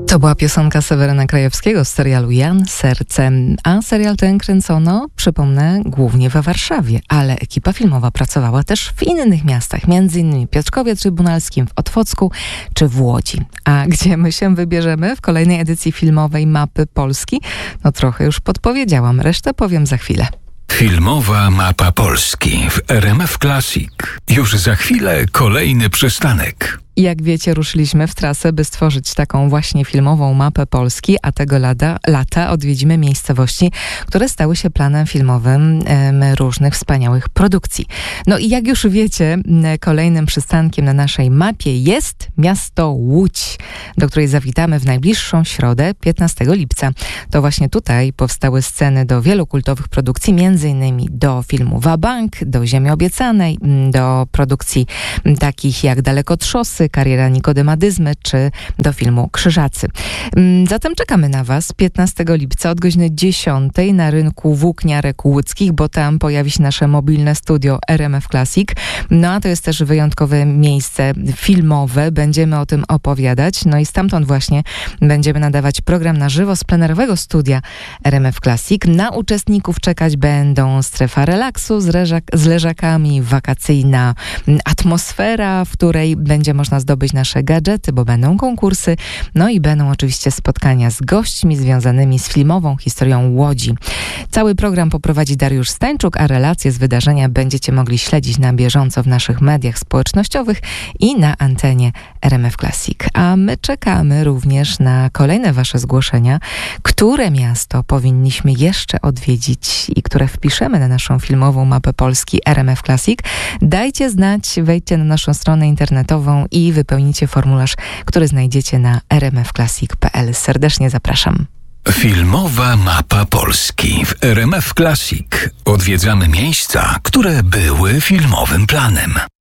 To była piosenka Seweryna Krajewskiego z serialu Jan Serce, a serial ten kręcono, przypomnę, głównie we Warszawie, ale ekipa filmowa pracowała też w innych miastach, m.in. Piotrkowie Trybunalskim, w Otwocku czy w Łodzi. A gdzie my się wybierzemy w kolejnej edycji filmowej Mapy Polski? No trochę już podpowiedziałam, resztę powiem za chwilę. Filmowa Mapa Polski w RMF Classic. Już za chwilę kolejny przystanek. Jak wiecie, ruszyliśmy w trasę, by stworzyć taką właśnie filmową mapę Polski, a tego lata odwiedzimy miejscowości, które stały się planem filmowym różnych wspaniałych produkcji. No i jak już wiecie, kolejnym przystankiem na naszej mapie jest miasto Łódź, do której zawitamy w najbliższą środę, 15 lipca. To właśnie tutaj powstały sceny do wielu kultowych produkcji, m.in. do filmu Wabank, do Ziemi Obiecanej, do produkcji takich jak Daleko od szosy, Kariera Nikodema Dyzmy, czy do filmu Krzyżacy. Zatem czekamy na Was 15 lipca od godziny 10 na rynku Włókniarek Łódzkich, bo tam pojawi się nasze mobilne studio RMF Classic. No a to jest też wyjątkowe miejsce filmowe. Będziemy o tym opowiadać. No i stamtąd właśnie będziemy nadawać program na żywo z plenerowego studia RMF Classic. Na uczestników czekać będą strefa relaksu z leżakami, wakacyjna atmosfera, w której będzie można zdobyć nasze gadżety, bo będą konkursy, no i będą oczywiście spotkania z gośćmi związanymi z filmową historią Łodzi. Cały program poprowadzi Dariusz Stańczuk, a relacje z wydarzenia będziecie mogli śledzić na bieżąco w naszych mediach społecznościowych i na antenie RMF Classic. A my czekamy również na kolejne Wasze zgłoszenia, które miasto powinniśmy jeszcze odwiedzić i które wpiszemy na naszą filmową mapę Polski RMF Classic. Dajcie znać, wejdźcie na naszą stronę internetową i wypełnijcie formularz, który znajdziecie na rmfclassic.pl. Serdecznie zapraszam. Filmowa Mapa Polski w RMF Classic. Odwiedzamy miejsca, które były filmowym planem.